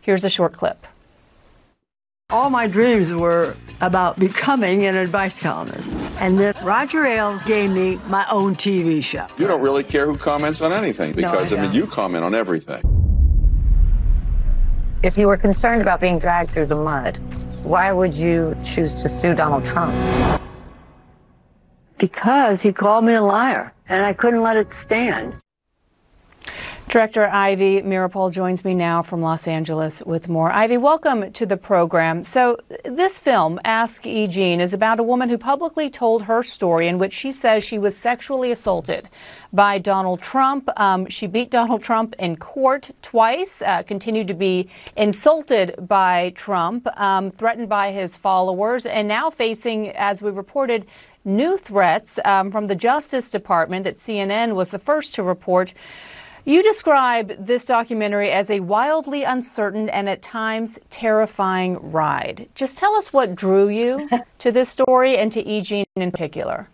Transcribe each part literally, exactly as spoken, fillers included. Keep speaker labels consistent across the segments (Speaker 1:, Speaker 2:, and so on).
Speaker 1: Here's a short clip.
Speaker 2: All my dreams were about becoming an advice columnist. And then Roger Ailes gave me my own T V show.
Speaker 3: You don't really care who comments on anything because,
Speaker 2: No, I
Speaker 3: I, mean,
Speaker 2: don't.
Speaker 3: you comment on everything.
Speaker 4: If you were concerned about being dragged through the mud, why would you choose to sue Donald Trump?
Speaker 2: Because he called me a liar, and I couldn't let it stand.
Speaker 1: Director Ivy Meeropol joins me now from Los Angeles with more. Ivy, welcome to the program. So this film, Ask E. Jean, is about a woman who publicly told her story in which she says she was sexually assaulted by Donald Trump. Um, she beat Donald Trump in court twice, uh, continued to be insulted by Trump, um, threatened by his followers, and now facing, as we reported, new threats um, from the Justice Department that C N N was the first to report. You describe this documentary as a wildly uncertain and at times terrifying ride. Just tell us what drew you to this story and to E. Jean in particular.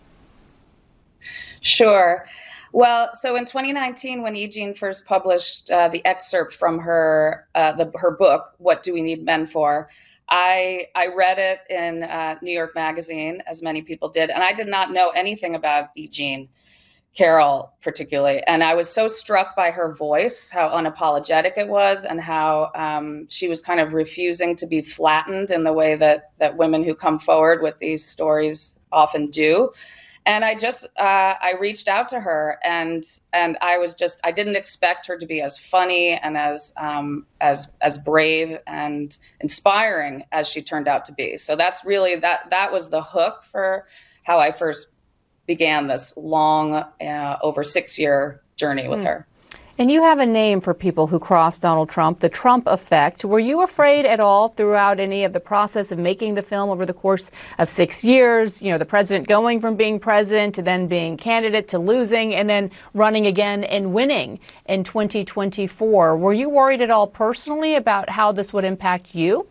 Speaker 5: Sure. Well, so in twenty nineteen, when E. Jean first published uh, the excerpt from her uh, the, her book, What Do We Need Men For?, I, I read it in uh, New York Magazine, as many people did, and I did not know anything about E. Jean Carroll particularly. And I was so struck by her voice, how unapologetic it was, and how um, she was kind of refusing to be flattened in the way that that women who come forward with these stories often do. And I just, uh, I reached out to her, and and I was just, I didn't expect her to be as funny and as um, as as brave and inspiring as she turned out to be. So that's really, that that was the hook for how I first began this long, uh, over six year journey with mm. her.
Speaker 1: And you have a name for people who cross Donald Trump, the Trump effect. Were you afraid at all throughout any of the process of making the film over the course of six years? You know, the president going from being president to then being candidate to losing and then running again and winning in twenty twenty-four. Were you worried at all personally about how this would impact you?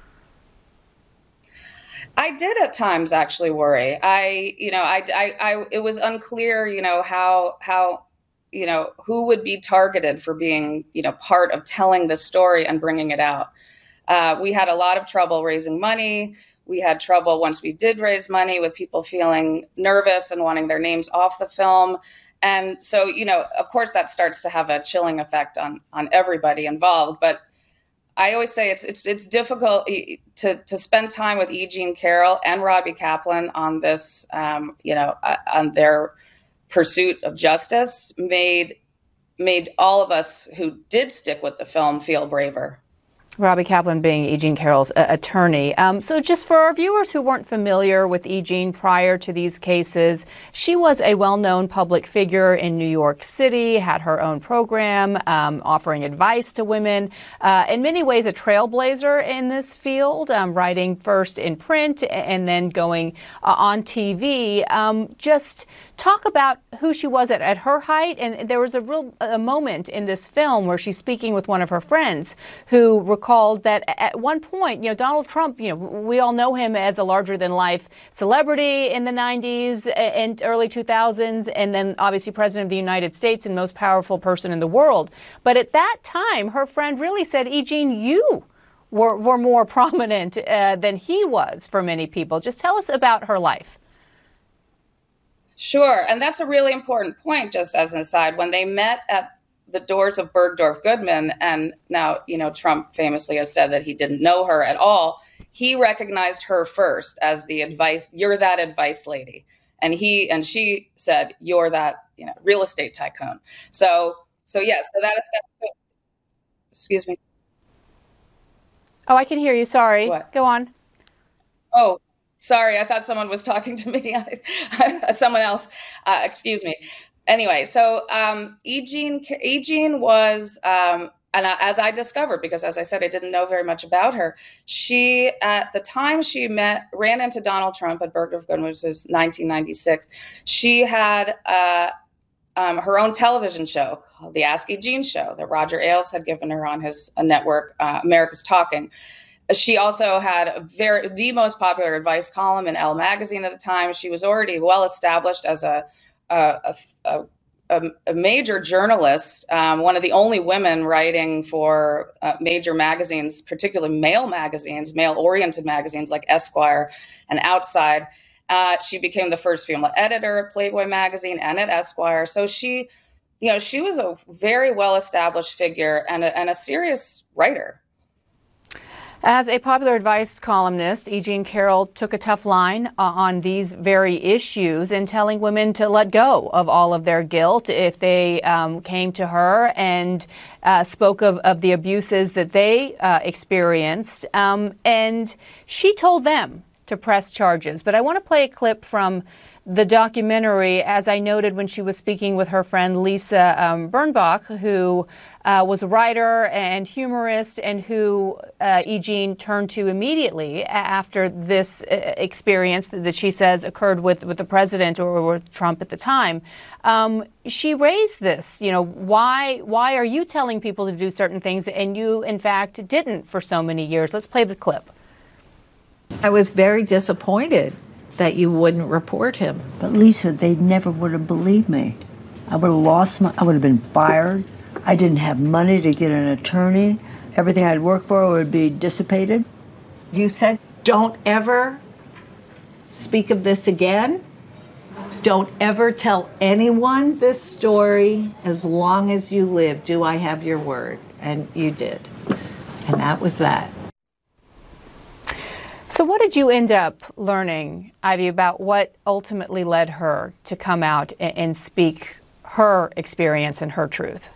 Speaker 5: I did at times actually worry. I, you know, I, I, I, it was unclear, you know, how, how, you know, who would be targeted for being, you know, part of telling this story and bringing it out. Uh, we had a lot of trouble raising money. We had trouble once we did raise money with people feeling nervous and wanting their names off the film. And so, you know, of course that starts to have a chilling effect on, on everybody involved. But I always say it's it's it's difficult to to spend time with E. Jean Carroll and Robbie Kaplan on this, um, you know, uh, on their pursuit of justice. Made made all of us who did stick with the film feel braver.
Speaker 1: Robbie Kaplan being E. Jean Carroll's uh, attorney. Um, so just for our viewers who weren't familiar with E. Jean prior to these cases, she was a well-known public figure in New York City, had her own program um, offering advice to women, uh, in many ways a trailblazer in this field, um, writing first in print and then going uh, on T V. Um, just talk about who she was at, at her height. And there was a real a moment in this film where she's speaking with one of her friends who recalled that at one point, you know, Donald Trump, you know, we all know him as a larger than life celebrity in the nineties and early two thousands, and then obviously president of the United States and most powerful person in the world. But at that time, her friend really said, E. Jean, you were, were more prominent uh, than he was for many people. Just tell us about her life.
Speaker 5: Sure. And that's a really important point, just as an aside. When they met at the doors of Bergdorf Goodman, and now, you know, Trump famously has said that he didn't know her at all, he recognized her first as the advice, you're that advice lady. And he and she said, you're that, you know, real estate tycoon. So, so yes, so that is, so, excuse me.
Speaker 1: Oh, I can hear you. Sorry. What? Go on.
Speaker 5: Oh, sorry, I thought someone was talking to me. Someone else, uh, excuse me. Anyway, so um, E. Jean, E. Jean was, um, and as I discovered, because as I said, I didn't know very much about her, she, at the time she met, ran into Donald Trump at Bergdorf Goodman, which was nineteen ninety-six. She had uh, um, her own television show called The Ask E. Jean Show that Roger Ailes had given her on his uh, network, uh, America's Talking. She also had a very the most popular advice column in Elle magazine at the time. She was already well established as a, a, a, a a, a major journalist, um, one of the only women writing for uh, major magazines, particularly male magazines, male-oriented magazines like Esquire and Outside. Uh, she became the first female editor at Playboy magazine and at Esquire. So she, you know, she was a very well-established figure and a, and a serious writer.
Speaker 1: As a popular advice columnist, E. Jean Carroll took a tough line uh, on these very issues in telling women to let go of all of their guilt if they um, came to her and uh, spoke of, of the abuses that they uh, experienced. Um, and she told them to press charges. But I want to play a clip from the documentary, as I noted when she was speaking with her friend Lisa um, Birnbach, who uh, was a writer and humorist and who uh, E. Jean turned to immediately after this uh, experience that she says occurred with, with the president or with Trump at the time. Um, she raised this, you know, why, why are you telling people to do certain things and you, in fact, didn't for so many years? Let's play the clip.
Speaker 6: I was very disappointed that you wouldn't report him.
Speaker 2: But Lisa, they never would have believed me. I would have lost my, I would have been fired. I didn't have money to get an attorney. Everything I'd worked for would be dissipated.
Speaker 6: You said, don't ever speak of this again. Don't ever tell anyone this story as long as you live. Do I have your word? And you did. And that was that.
Speaker 1: So what did you end up learning, Ivy, about what ultimately led her to come out and, and speak her experience and her truth?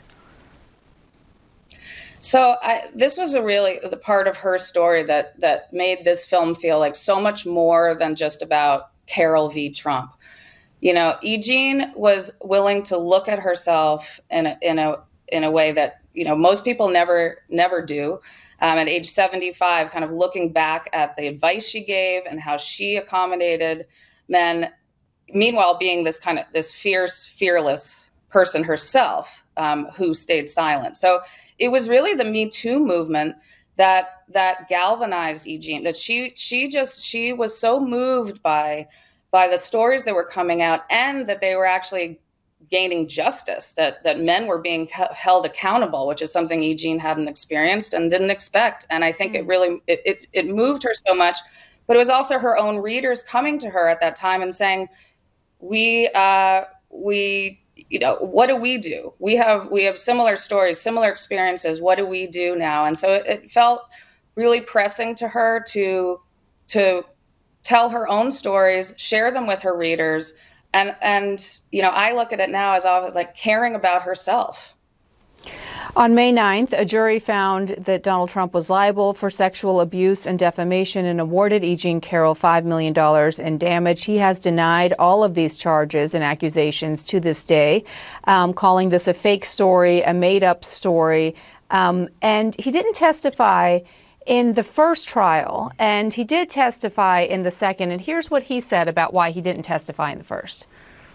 Speaker 5: So I, this was a really the part of her story that that made this film feel like so much more than just about Carroll v. Trump. You know, E. Jean was willing to look at herself in a, in a in a way that, you know, most people never never do. Um, at age seventy-five, kind of looking back at the advice she gave and how she accommodated men, meanwhile being this kind of this fierce, fearless person herself um, who stayed silent. So it was really the Me Too movement that that galvanized E. Jean, that she she just she was so moved by by the stories that were coming out and that they were actually gaining justice, that that men were being held accountable, which is something E. Jean hadn't experienced and didn't expect. And I think it really, it, it, it moved her so much, but it was also her own readers coming to her at that time and saying, we, uh, we, you know, what do we do? We have, we have similar stories, similar experiences. What do we do now? And so it, it felt really pressing to her to, to tell her own stories, share them with her readers. And, and you know, I look at it now as always like caring about herself.
Speaker 1: On May ninth, a jury found that Donald Trump was liable for sexual abuse and defamation and awarded E. Jean Carroll five million dollars in damage. He has denied all of these charges and accusations to this day, um, calling this a fake story, a made-up story. Um, and he didn't testify in the first trial, and he did testify in the second. And here's what he said about why he didn't testify in the first.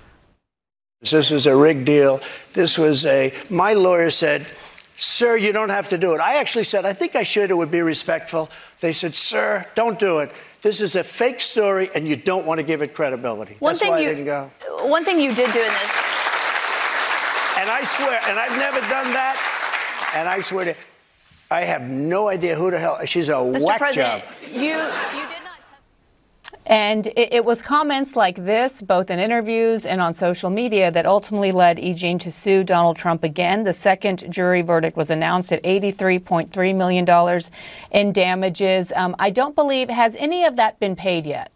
Speaker 7: This was a rigged deal. This was a, my lawyer said, sir, you don't have to do it. I actually said, I think I should. It would be respectful. They said, sir, don't do it. This is a fake story, and you don't want to give it credibility.
Speaker 8: One
Speaker 7: That's
Speaker 8: thing
Speaker 7: why
Speaker 8: you,
Speaker 7: I didn't go.
Speaker 8: One thing you did do in this.
Speaker 7: And I swear, and I've never done that, and I swear to I have no idea who the hell. She's a
Speaker 8: Mister
Speaker 7: whack
Speaker 8: President,
Speaker 7: job.
Speaker 8: You, you did not testify.
Speaker 1: And it, it was comments like this, both in interviews and on social media, that ultimately led E. Jean to sue Donald Trump again. The second jury verdict was announced at eighty-three point three million dollars in damages. Um, I don't believe, has any of that been paid yet?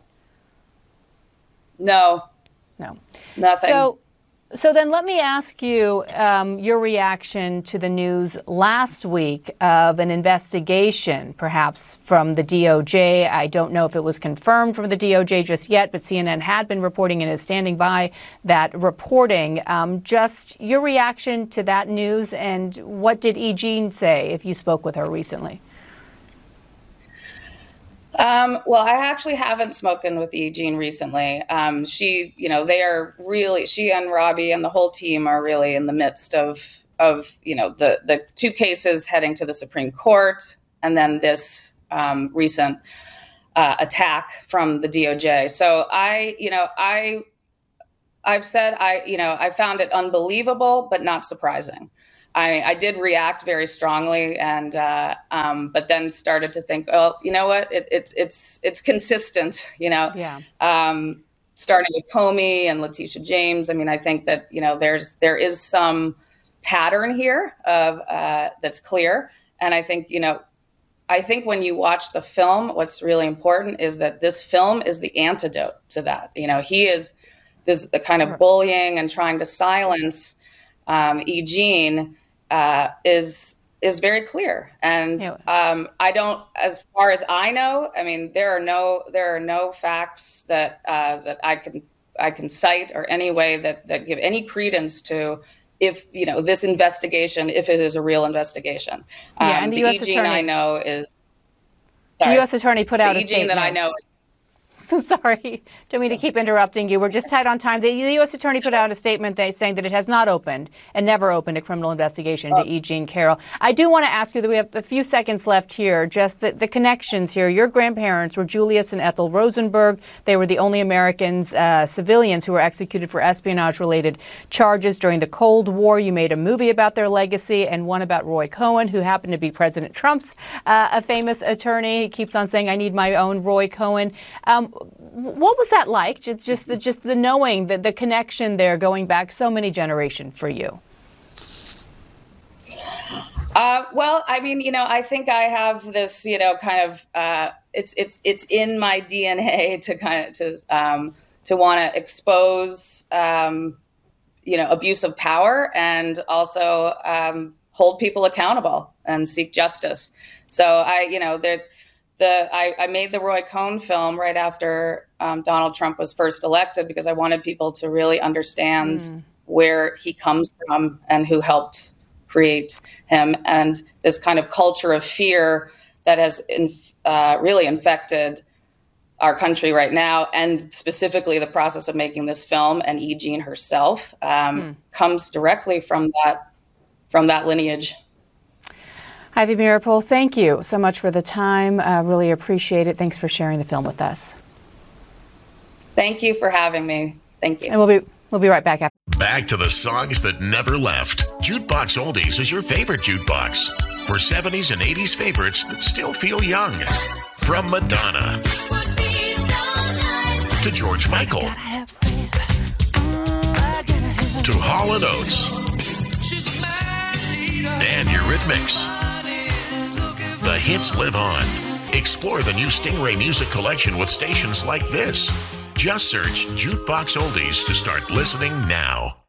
Speaker 5: No.
Speaker 1: No.
Speaker 5: Nothing.
Speaker 1: So, So then let me ask you um, your reaction to the news last week of an investigation, perhaps from the D O J. I don't know if it was confirmed from the D O J just yet, but C N N had been reporting and is standing by that reporting. Um, just your reaction to that news, and what did E. Jean say if you spoke with her recently?
Speaker 5: Um, well, I actually haven't spoken with E. Jean recently. Um, she, you know, they are really, she and Robbie and the whole team are really in the midst of, of, you know, the, the two cases heading to the Supreme Court, and then this um, recent uh, attack from the D O J. So I, you know, I, I've said I, you know, I found it unbelievable, but not surprising. I, I did react very strongly, and uh, um, but then started to think, oh, you know what? It, it, it's it's consistent, you know.
Speaker 1: Yeah.
Speaker 5: Um, starting with Comey and Letitia James, I mean, I think that you know there's there is some pattern here of uh, that's clear, and I think you know. I think when you watch the film, what's really important is that this film is the antidote to that. You know, he is this the kind of bullying and trying to silence um, E. Jean uh, is is very clear. And
Speaker 1: Yeah.
Speaker 5: um, I don't, as far as I know, I mean, there are no there are no facts that uh, that I can I can cite or any way that that give any credence to. If, you know, this investigation, if it is a real investigation.
Speaker 1: Yeah,
Speaker 5: um,
Speaker 1: and the
Speaker 5: the
Speaker 1: U S
Speaker 5: E. Jean
Speaker 1: attorney-
Speaker 5: I know is,
Speaker 1: The
Speaker 5: sorry,
Speaker 1: U S attorney put out
Speaker 5: the
Speaker 1: a
Speaker 5: E. Jean that I
Speaker 1: statement.
Speaker 5: know.
Speaker 1: I'm sorry. Don't mean to keep interrupting you. We're just tight on time. The U S attorney put out a statement they saying that it has not opened and never opened a criminal investigation into E. Jean Carroll. I do want to ask you that we have a few seconds left here, just the, the connections here. Your grandparents were Julius and Ethel Rosenberg. They were the only Americans, uh, civilians, who were executed for espionage-related charges during the Cold War. You made a movie about their legacy and one about Roy Cohn, who happened to be President Trump's uh, a famous attorney. He keeps on saying, I need my own Roy Cohn. Um, What was that like? Just, just the, just the knowing that the connection there, going back so many generations for you.
Speaker 5: Uh, well, I mean, you know, I think I have this, you know, kind of, uh, it's it's it's in my D N A to kind of to um, to want to expose, um, you know, abuse of power and also um, hold people accountable and seek justice. So I, you know, there. The, I, I made the Roy Cohn film right after um, Donald Trump was first elected because I wanted people to really understand mm. where he comes from and who helped create him, and this kind of culture of fear that has in, uh, really infected our country right now, and specifically the process of making this film and E. Jean herself um, mm. comes directly from that from that lineage.
Speaker 1: Ivy Meeropol, thank you so much for the time. Uh, really appreciate it. Thanks for sharing the film with us.
Speaker 5: Thank you for having me. Thank you.
Speaker 1: And we'll be we'll be right back after.
Speaker 9: Back to the songs that never left. Jukebox Oldies is your favorite jukebox for seventies and eighties favorites that still feel young. From Madonna to George Michael to Hall and Oates and Eurythmics. The hits live on. Explore the new Stingray Music Collection with stations like this. Just search Jukebox Oldies to start listening now.